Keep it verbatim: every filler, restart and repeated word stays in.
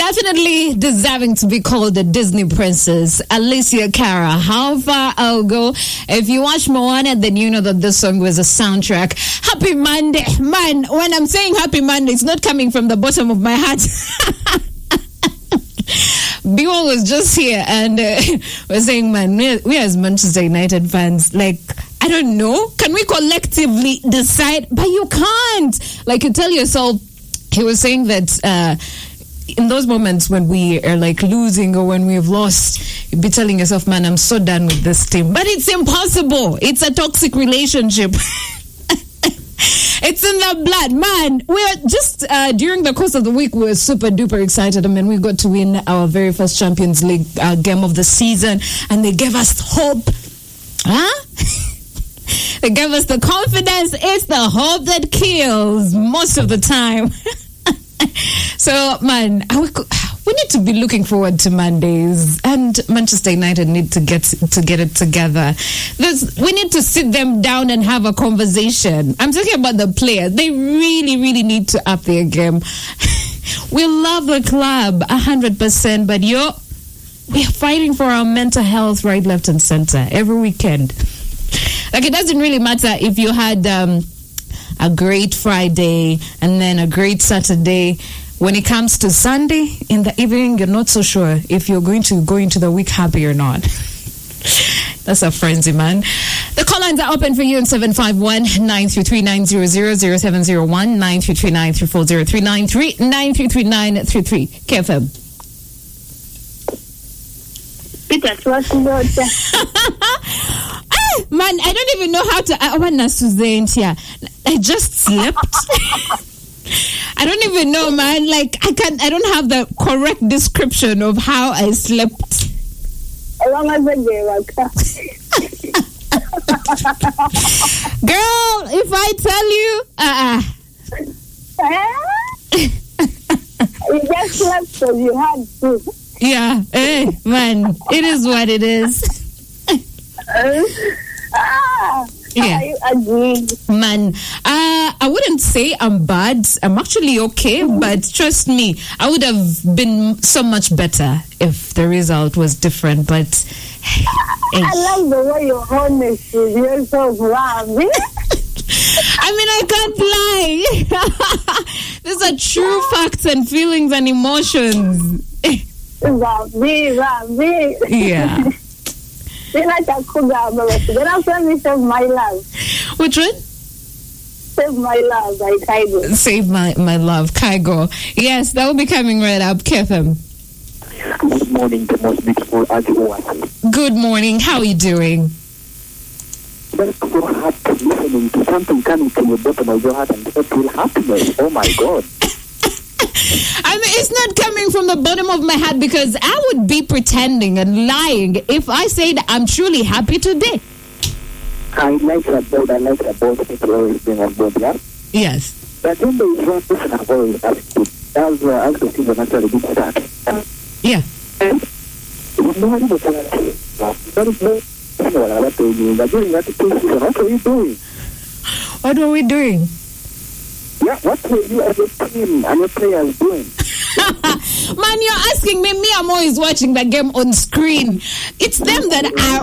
Definitely deserving to be called the Disney princess, Alicia Cara. How far I'll go. If you watch Moana, then you know that this song was a soundtrack. Happy Monday. Man, when I'm saying happy Monday, it's not coming from the bottom of my heart. Biwa was just here and uh, we're saying, man, we, we as Manchester United fans, like, I don't know, can we collectively decide? But you can't. Like, you tell yourself, he was saying that uh, in those moments when we are like losing or when we've lost, you'd be telling yourself, man, I'm so done with this team. But it's impossible. It's a toxic relationship. It's in the blood, man. We're just uh, during the course of the week, we were super duper excited. I mean, we got to win our very first Champions League uh, game of the season, and they gave us hope. Huh? They gave us the confidence. It's the hope that kills most of the time. So, man, we, we need to be looking forward to Mondays, and Manchester United need to get to get it together. There's, we need to sit them down and have a conversation. I'm talking about the players. They really, really need to up their game. We love the club one hundred percent, but yo, we are fighting for our mental health right, left, and center every weekend. Like, it doesn't really matter if you had um, a great Friday and then a great Saturday. When it comes to Sunday in the evening, you're not so sure if you're going to go into the week happy or not. That's a frenzy, man. The call lines are open for you on seven five one, nine three three, nine zero zero, zero seven zero one, nine three three, nine three four zero three nine three, nine three three, nine three three. K F M. Man, I don't even know how to. I want to I just slept. I don't even know, man. Like, I can't. I don't have the correct description of how I slept. Girl, if I tell you, uh, you just slept because you had to. Yeah, eh, man. It is what it is. Ah, yeah. I agree. Man, uh, I wouldn't say I'm bad. I'm actually okay, mm-hmm. But trust me, I would have been so much better if the result was different. But hey, I love the way you're honest with yourself, Robbie. I mean, I can't lie. These are true facts and feelings and emotions. Robbie, Robbie. Yeah. Then I can cook out the Then I'll tell me Save My Love. Which one? Save My Love by Kygo. Save My My Love, Kygo. Yes, that will be coming right up. K F M. Good morning, the most beautiful Ajuwasi. Good morning. How are you doing? Just so happy listening to something coming from the bottom of your heart and that will happiness. Oh my God. I mean, it's not coming from the bottom of my heart because I would be pretending and lying if I said I'm truly happy today. I like that board. I like that board. People always being on board, yeah? Yes. But then there is one person I've always asked you. As uh, asked to see the naturally good start. Yeah. And you know what I'm saying? That is no. You know what I'm doing. I'm doing that to season. What are you doing? What were we doing? Yeah, what were you as a team and your players doing? Man, you're asking me. Me, I'm always watching the game on screen. It's them that are